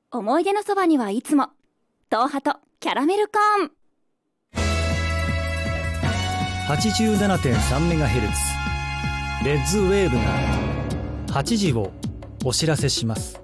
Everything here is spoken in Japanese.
思い出のそばにはいつも東ハトキャラメルコーン。 87.3MHz レッズウェーブが8時をお知らせします。